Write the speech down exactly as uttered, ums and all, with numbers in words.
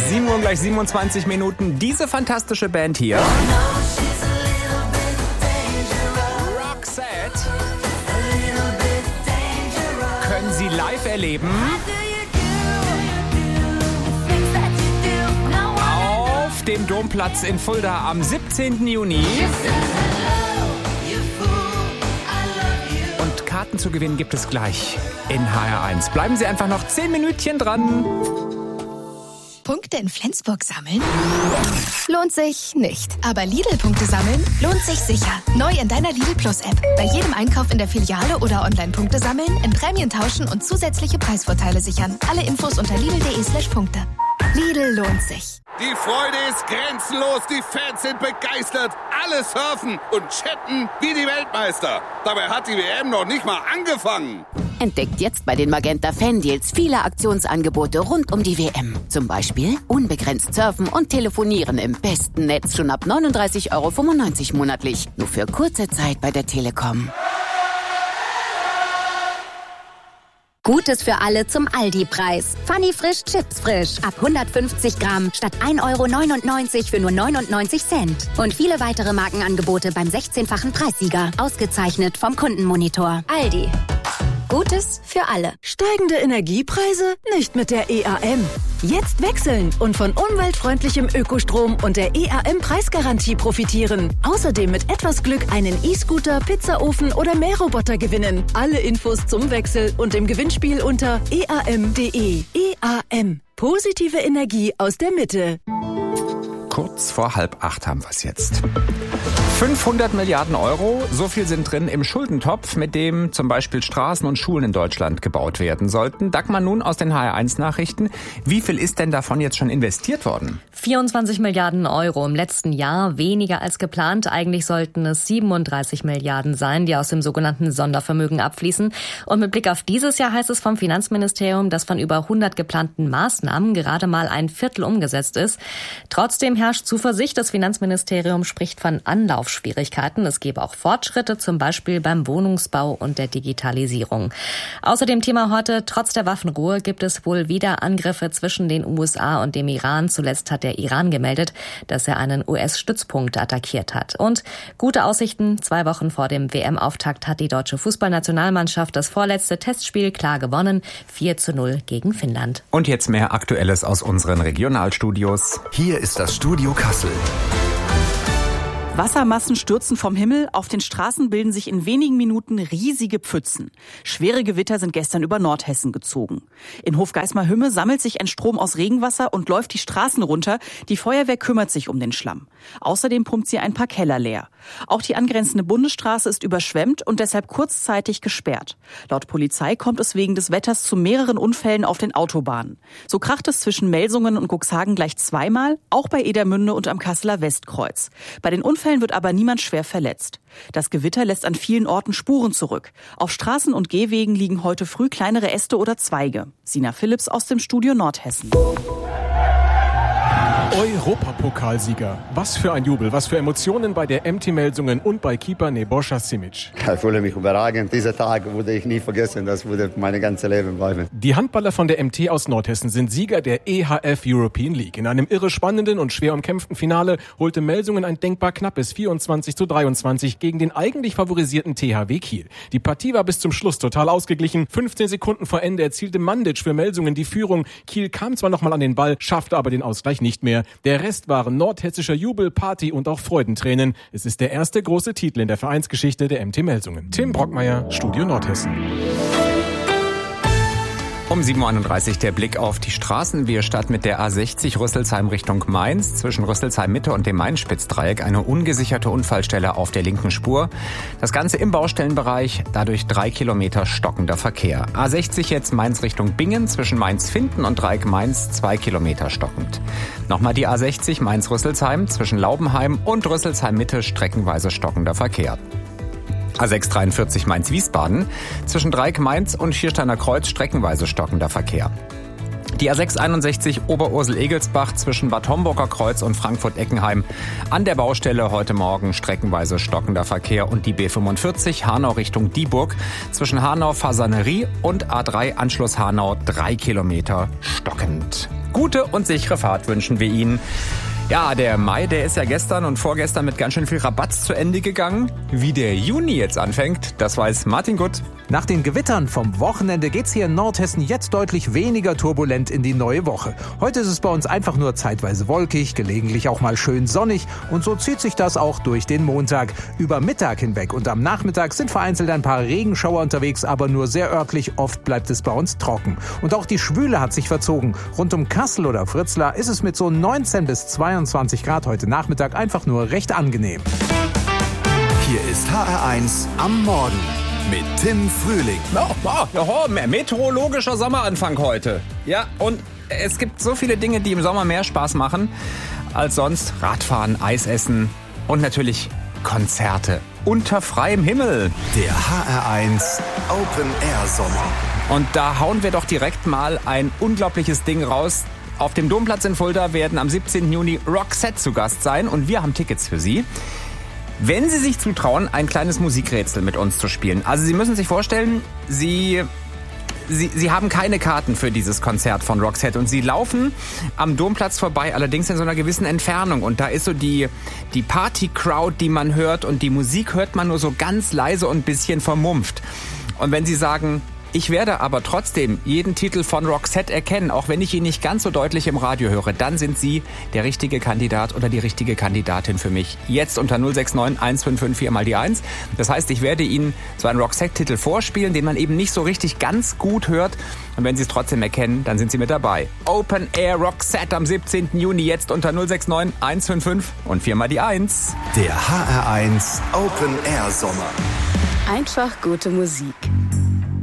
sieben Uhr gleich siebenundzwanzig Minuten. Diese fantastische Band hier. Roxette. Können Sie live erleben. Auf dem Domplatz in Fulda am siebzehnten Juni. Und Karten zu gewinnen gibt es gleich in H R eins. Bleiben Sie einfach noch zehn Minütchen dran. Punkte in Flensburg sammeln? Lohnt sich nicht. Aber Lidl-Punkte sammeln lohnt sich sicher. Neu in deiner Lidl Plus-App. Bei jedem Einkauf in der Filiale oder Online-Punkte sammeln, in Prämien tauschen und zusätzliche Preisvorteile sichern. Alle Infos unter lidl.de slash Punkte. Lidl lohnt sich. Die Freude ist grenzenlos, die Fans sind begeistert. Alle surfen und chatten wie die Weltmeister. Dabei hat die W M noch nicht mal angefangen. Entdeckt jetzt bei den Magenta Fan-Deals viele Aktionsangebote rund um die W M. Zum Beispiel unbegrenzt surfen und telefonieren im besten Netz schon ab neununddreißig Euro fünfundneunzig monatlich. Nur für kurze Zeit bei der Telekom. Gutes für alle zum Aldi-Preis. Funny Frisch Chips frisch. Ab hundertfünfzig Gramm statt ein Euro neunundneunzig für nur neunundneunzig Cent. Und viele weitere Markenangebote beim sechzehnfachen Preissieger. Ausgezeichnet vom Kundenmonitor. Aldi. Gutes für alle. Steigende Energiepreise? Nicht mit der E A M. Jetzt wechseln und von umweltfreundlichem Ökostrom und der E A M-Preisgarantie profitieren. Außerdem mit etwas Glück einen E-Scooter, Pizzaofen oder Mähroboter gewinnen. Alle Infos zum Wechsel und im Gewinnspiel unter e a m punkt d e. E A M. Positive Energie aus der Mitte. Kurz vor halb acht haben wir es jetzt. fünfhundert Milliarden Euro, so viel sind drin im Schuldentopf, mit dem zum Beispiel Straßen und Schulen in Deutschland gebaut werden sollten. Dagmar nun aus den H R eins Nachrichten. Wie viel ist denn davon jetzt schon investiert worden? vierundzwanzig Milliarden Euro im letzten Jahr, weniger als geplant. Eigentlich sollten es siebenunddreißig Milliarden sein, die aus dem sogenannten Sondervermögen abfließen. Und mit Blick auf dieses Jahr heißt es vom Finanzministerium, dass von über hundert geplanten Maßnahmen gerade mal ein Viertel umgesetzt ist. Trotzdem herrscht Zuversicht. Das Finanzministerium spricht von Anlaufschwierigkeiten. Es gebe auch Fortschritte, zum Beispiel beim Wohnungsbau und der Digitalisierung. Außerdem Thema heute, trotz der Waffenruhe gibt es wohl wieder Angriffe zwischen den U S A und dem Iran. Zuletzt hat der Iran gemeldet, dass er einen U S-Stützpunkt attackiert hat. Und gute Aussichten, zwei Wochen vor dem W M-Auftakt hat die deutsche Fußballnationalmannschaft das vorletzte Testspiel klar gewonnen, vier zu null gegen Finnland. Und jetzt mehr Aktuelles aus unseren Regionalstudios. Hier ist das Studio Kassel. Wassermassen stürzen vom Himmel, auf den Straßen bilden sich in wenigen Minuten riesige Pfützen. Schwere Gewitter sind gestern über Nordhessen gezogen. In Hofgeismar-Hümme sammelt sich ein Strom aus Regenwasser und läuft die Straßen runter. Die Feuerwehr kümmert sich um den Schlamm. Außerdem pumpt sie ein paar Keller leer. Auch die angrenzende Bundesstraße ist überschwemmt und deshalb kurzzeitig gesperrt. Laut Polizei kommt es wegen des Wetters zu mehreren Unfällen auf den Autobahnen. So kracht es zwischen Melsungen und Cuxhagen gleich zweimal, auch bei Edermünde und am Kasseler Westkreuz. Bei den Unfällen wird aber niemand schwer verletzt. Das Gewitter lässt an vielen Orten Spuren zurück. Auf Straßen und Gehwegen liegen heute früh kleinere Äste oder Zweige. Sina Philipps aus dem Studio Nordhessen. Europapokalsieger. Was für ein Jubel, was für Emotionen bei der M T Melsungen und bei Keeper Nebojša Simic. Ich fühle mich überragend. Dieser Tag würde ich nie vergessen. Das würde mein ganzes Leben bleiben. Die Handballer von der M T aus Nordhessen sind Sieger der E H F European League. In einem irre spannenden und schwer umkämpften Finale holte Melsungen ein denkbar knappes vierundzwanzig zu dreiundzwanzig gegen den eigentlich favorisierten T H W Kiel. Die Partie war bis zum Schluss total ausgeglichen. fünfzehn Sekunden vor Ende erzielte Mandic für Melsungen die Führung. Kiel kam zwar nochmal an den Ball, schaffte aber den Ausgleich nicht mehr. Der Rest waren nordhessischer Jubel, Party und auch Freudentränen. Es ist der erste große Titel in der Vereinsgeschichte der M T Melsungen. Tim Brockmeier, Studio Nordhessen. Um sieben Uhr einunddreißig der Blick auf die Straßen. Wir starten mit der A sechzig Rüsselsheim Richtung Mainz. Zwischen Rüsselsheim Mitte und dem Main-Spitz-Dreieck eine ungesicherte Unfallstelle auf der linken Spur. Das Ganze im Baustellenbereich, dadurch drei Kilometer stockender Verkehr. A sechzig jetzt Mainz Richtung Bingen, zwischen Mainz-Finden und Dreieck Mainz zwei Kilometer stockend. Nochmal die A sechzig Mainz-Rüsselsheim, zwischen Laubenheim und Rüsselsheim Mitte streckenweise stockender Verkehr. A sechs dreiundvierzig Mainz-Wiesbaden, zwischen Dreieck Mainz und Schiersteiner Kreuz streckenweise stockender Verkehr. Die A sechs einundsechzig Oberursel-Egelsbach zwischen Bad Homburger Kreuz und Frankfurt-Eckenheim. An der Baustelle heute Morgen streckenweise stockender Verkehr. Und die B fünfundvierzig Hanau Richtung Dieburg zwischen Hanau-Fasanerie und A drei Anschluss Hanau drei Kilometer stockend. Gut. Gute und sichere Fahrt wünschen wir Ihnen. Ja, der Mai, der ist ja gestern und vorgestern mit ganz schön viel Rabatz zu Ende gegangen. Wie der Juni jetzt anfängt, das weiß Martin Gutt. Nach den Gewittern vom Wochenende geht's hier in Nordhessen jetzt deutlich weniger turbulent in die neue Woche. Heute ist es bei uns einfach nur zeitweise wolkig, gelegentlich auch mal schön sonnig und so zieht sich das auch durch den Montag. Über Mittag hinweg und am Nachmittag sind vereinzelt ein paar Regenschauer unterwegs, aber nur sehr örtlich. Oft bleibt es bei uns trocken. Und auch die Schwüle hat sich verzogen. Rund um Kassel oder Fritzlar ist es mit so neunzehn bis zweiundzwanzig Grad heute Nachmittag einfach nur recht angenehm. Hier ist H R eins am Morgen mit Tim Frühling. Oh, oh, oh, meteorologischer Sommeranfang heute. Ja, und es gibt so viele Dinge, die im Sommer mehr Spaß machen als sonst. Radfahren, Eis essen und natürlich Konzerte unter freiem Himmel. Der H R eins Open Air Sommer. Und da hauen wir doch direkt mal ein unglaubliches Ding raus. Auf dem Domplatz in Fulda werden am siebzehnten Juni Roxette zu Gast sein und wir haben Tickets für Sie. Wenn Sie sich zutrauen, ein kleines Musikrätsel mit uns zu spielen. Also Sie müssen sich vorstellen, Sie, Sie, Sie haben keine Karten für dieses Konzert von Roxette und Sie laufen am Domplatz vorbei, allerdings in so einer gewissen Entfernung. Und da ist so die, die Party-Crowd, die man hört und die Musik hört man nur so ganz leise und ein bisschen vermumpft. Und wenn Sie sagen, ich werde aber trotzdem jeden Titel von Roxette erkennen, auch wenn ich ihn nicht ganz so deutlich im Radio höre, dann sind Sie der richtige Kandidat oder die richtige Kandidatin für mich. Jetzt unter null sechs neun eins fünf fünf vier mal die eins. Das heißt, ich werde Ihnen so einen Roxette-Titel vorspielen, den man eben nicht so richtig ganz gut hört. Und wenn Sie es trotzdem erkennen, dann sind Sie mit dabei. Open Air Roxette am siebzehnten Juni, jetzt unter null sechs neun eins fünf fünf und vier mal die eins. Der H R eins Open Air Sommer. Einfach gute Musik.